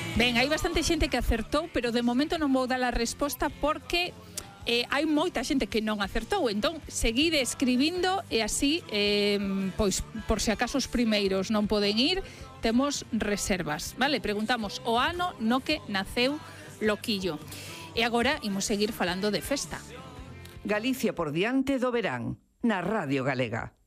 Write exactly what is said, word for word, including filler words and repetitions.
Ben, hai bastante xente que acertou, pero de momento non vou dar a resposta porque eh, hai moita xente que non acertou. Entón, seguide escribindo e así, eh, pois, por se acaso os primeiros non poden ir, temos reservas, vale? Preguntamos o ano no que naceu Loquillo. E agora imos seguir falando de festa. Galicia por diante do verán, na Radio Galega.